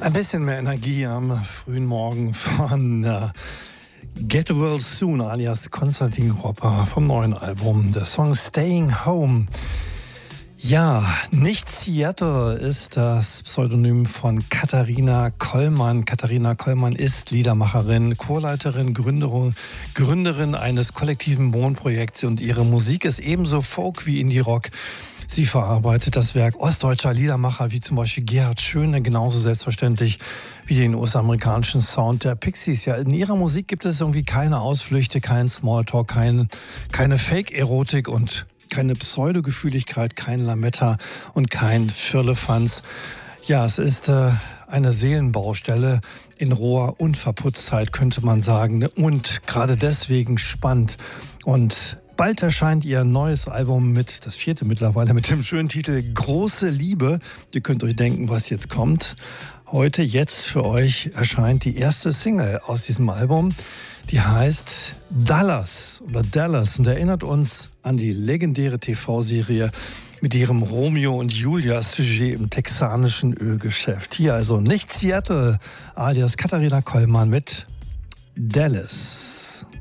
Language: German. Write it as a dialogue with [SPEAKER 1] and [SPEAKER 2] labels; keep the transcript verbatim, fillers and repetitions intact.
[SPEAKER 1] Ein bisschen mehr Energie am frühen Morgen von äh, Get Well Soon alias Konstantin Ropper vom neuen Album. Der Song Staying Home. Ja, nicht Seattle ist das Pseudonym von Katharina Kollmann. Katharina Kollmann ist Liedermacherin, Chorleiterin, Gründerin, Gründerin eines kollektiven Wohnprojekts und ihre Musik ist ebenso Folk wie Indie-Rock. Sie verarbeitet das Werk ostdeutscher Liedermacher wie zum Beispiel Gerhard Schöne genauso selbstverständlich wie den US-amerikanischen Sound der Pixies. Ja, in ihrer Musik gibt es irgendwie keine Ausflüchte, kein Smalltalk, kein, keine Fake-Erotik und keine Pseudogefühligkeit, kein Lametta und kein Firlefanz. Ja, es ist äh, eine Seelenbaustelle in roher Unverputztheit, könnte man sagen. Und gerade deswegen spannend. Und bald erscheint ihr neues Album mit, das vierte mittlerweile, mit dem schönen Titel Große Liebe. Ihr könnt euch denken, was jetzt kommt. Heute, jetzt für euch erscheint die erste Single aus diesem Album. Die heißt Dallas oder Dallas und erinnert uns an die legendäre T V-Serie mit ihrem Romeo und Julia-Sujet im texanischen Ölgeschäft. Hier also nicht Seattle, alias Katharina Kollmann mit Dallas.